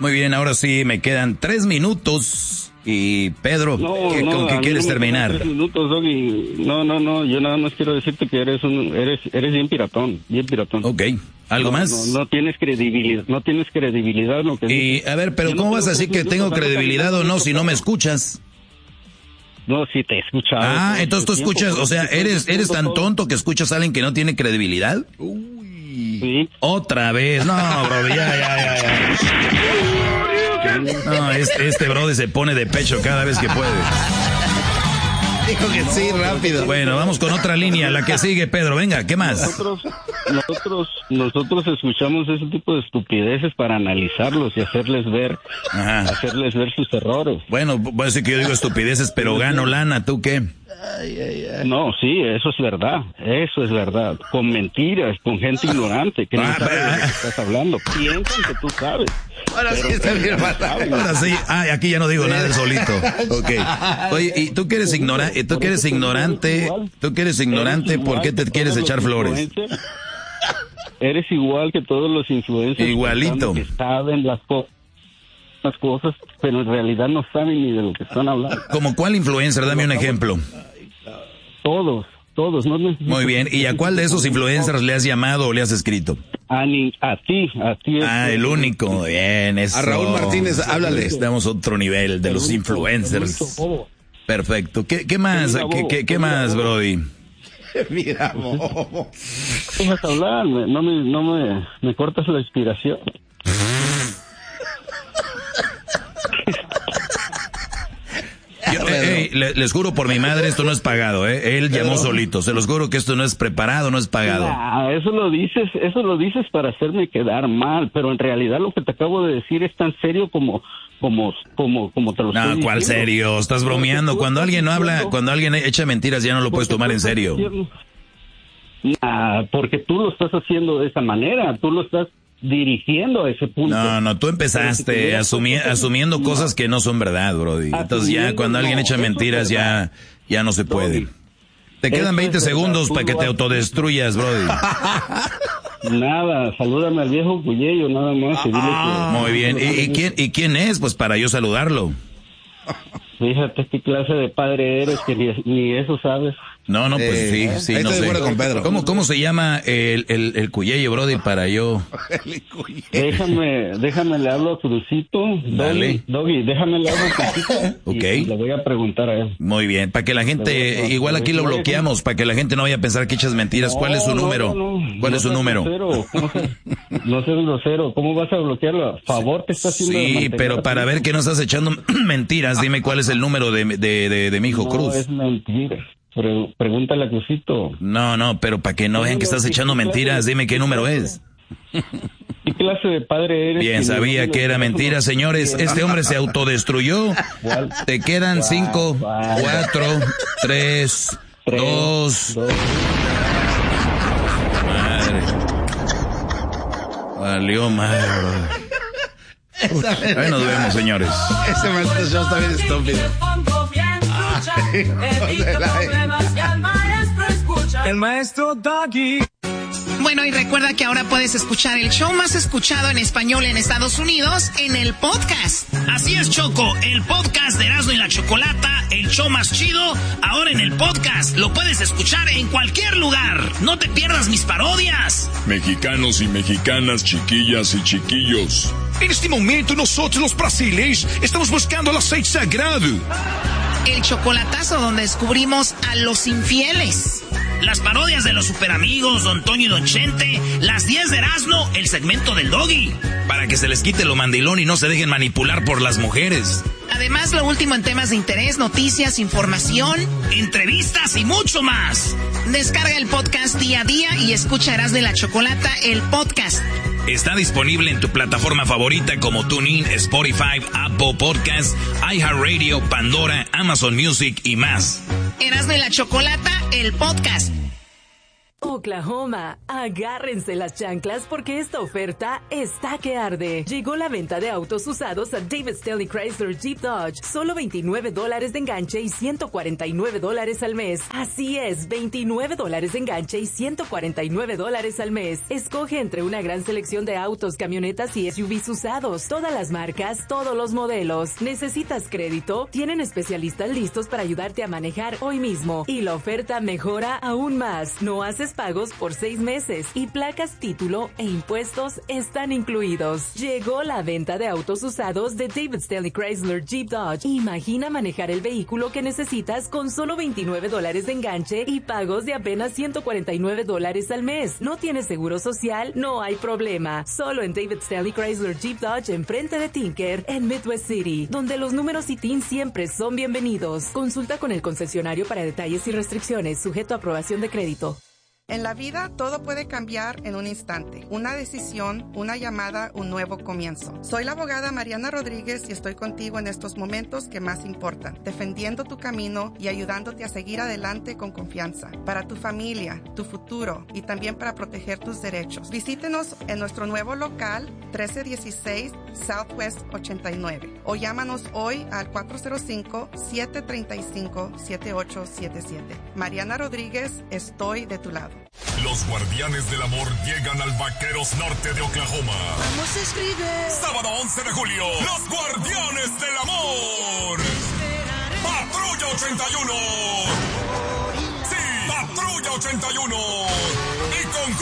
Muy bien, ahora sí me quedan 3 minutos. Y Pedro, ¿con qué quieres terminar? 3 minutos, Doggy. No, yo nada más quiero decirte que eres bien piratón. Ok, ¿algo más? No tienes credibilidad, en lo que dices. A ver, pero ¿cómo vas a decir que tengo credibilidad o no si no me escuchas? No, sí te he escuchado. Entonces tú escuchas, o sea, ¿eres tan tonto que escuchas a alguien que no tiene credibilidad? Uy. Sí. Otra vez, no, bro, ya. No, este brother se pone de pecho cada vez que puede. Dijo que sí, rápido. Bueno, vamos con otra línea, la que sigue, Pedro. Venga, ¿qué más? Nosotros escuchamos ese tipo de estupideces para analizarlos y hacerles ver sus errores. Bueno, voy a decir que yo digo estupideces, pero gano lana, ¿tú qué? No, sí, eso es verdad. Con mentiras, con gente ignorante que no sabe de lo que estás hablando. Piensan que tú sabes. Ahora sí está bien. Ahora sí, aquí ya no digo nada del solito. Okay. Oye, y tú que eres ignorante, ¿por qué te quieres echar flores? Eres igual que todos los influencers. Igualito. Que saben las cosas, pero en realidad no saben ni de lo que están hablando. ¿Como cuál influencer? Dame un ejemplo. Todos. No muy bien, ¿y a cuál de esos influencers le has llamado o le has escrito? A ti. El único, bien, eso. A Raúl Martínez, háblale. Estamos a otro nivel de los influencers. Perfecto, ¿qué más? ¿Qué más, Brody? Mira, amor. Dejas hablar, no me cortas la inspiración. Les juro por mi madre, esto no es pagado, Él llamó solito, se los juro que esto no es preparado, no es pagado. Eso lo dices para hacerme quedar mal, pero en realidad lo que te acabo de decir es tan serio como te lo estoy diciendo. ¿Cuál serio? Estás bromeando. Cuando alguien echa mentiras ya no lo puedes tomar en serio. Porque tú lo estás haciendo de esa manera, tú lo estás dirigiendo a ese punto. No, tú empezaste asumiendo cosas que no son verdad, Brody. Entonces ya cuando alguien echa mentiras ya no se puede. Te quedan 20 segundos para que te autodestruyas, Brody. Nada, salúdame al viejo Cuyello, nada más. Y dile que... Muy bien. ¿Y quién es? Pues para yo saludarlo. Fíjate qué clase de padre eres que ni eso sabes. No, pues sí, no estoy sé. de acuerdo con Pedro. ¿Cómo se llama el Cuyello, Brody, para yo? Déjame le hablo a Crucito. Dale. Doggy, déjame le hablo a Crucito. Ok. Y le voy a preguntar a él. Muy bien, para que la gente, igual aquí lo bloqueamos, para que la gente no vaya a pensar que echas mentiras. ¿Cuál es su número? ¿Cuál es su número? No seas grosero, ¿cómo vas a bloquearlo? Favor te está haciendo. Sí, pero para ver que no estás echando mentiras, dime cuál es el número de mi hijo Cruz. No, es mentira. Pregúntale a Crucito. No, pero para que no vean que estás echando mentiras, dime qué número es. ¿Qué clase de padre eres? Bien, sabía que era mentira, señores. Este hombre se autodestruyó. Te quedan 5, 4, 3, 2. Madre. Valió madre. Ahí nos vemos, señores. Ese maestro show está bien estúpido. El maestro Doggy. Bueno, y recuerda que ahora puedes escuchar el show más escuchado en español en Estados Unidos en el podcast. Así es, Choco, el podcast de Erasmo y la Chocolata, el show más chido, ahora en el podcast. Lo puedes escuchar en cualquier lugar. No te pierdas mis parodias. Mexicanos y mexicanas, chiquillas y chiquillos. En este momento nosotros los brasileños estamos buscando el aceite sagrado. El chocolatazo donde descubrimos a los infieles. Las parodias de los superamigos, Don Toño y Don Chente, las 10 de Erasmo, el segmento del Doggy. Para que se les quite lo mandilón y no se dejen manipular por las mujeres. Además, lo último en temas de interés, noticias, información, entrevistas y mucho más. Descarga el podcast día a día y escucha Erasmo y la Chocolata, el podcast. Está disponible en tu plataforma favorita como TuneIn, Spotify, Apple Podcasts, iHeartRadio, Pandora, Amazon Music y más. Erasmo y la Chocolata, el podcast. Oklahoma, agárrense las chanclas porque esta oferta está que arde. Llegó la venta de autos usados a David Stanley Chrysler Jeep Dodge. Solo $29 de enganche y $149 al mes. Así es, $29 de enganche y $149 al mes. Escoge entre una gran selección de autos, camionetas y SUVs usados. Todas las marcas, todos los modelos. ¿Necesitas crédito? Tienen especialistas listos para ayudarte a manejar hoy mismo. Y la oferta mejora aún más. No haces pagos por 6 meses y placas, título e impuestos están incluidos. Llegó la venta de autos usados de David Stanley Chrysler Jeep Dodge. Imagina manejar el vehículo que necesitas con solo $29 de enganche y pagos de apenas $149 al mes. ¿No tienes seguro social? No hay problema. Solo en David Stanley Chrysler Jeep Dodge enfrente de Tinker en Midwest City, donde los números y TIN siempre son bienvenidos. Consulta con el concesionario para detalles y restricciones, sujeto a aprobación de crédito. En la vida todo puede cambiar en un instante. Una decisión, una llamada, un nuevo comienzo. Soy la abogada Mariana Rodríguez y estoy contigo en estos momentos que más importan, defendiendo tu camino y ayudándote a seguir adelante con confianza. Para tu familia, tu futuro y también para proteger tus derechos. Visítenos en nuestro nuevo local 1316 Southwest 89 o llámanos hoy al 405-735-7877. Mariana Rodríguez, estoy de tu lado. Los guardianes del amor llegan al Vaqueros Norte de Oklahoma. ¿Cómo se escribe? Sábado 11 de julio, los guardianes del amor. Patrulla 81. Sí, Patrulla 81. Y con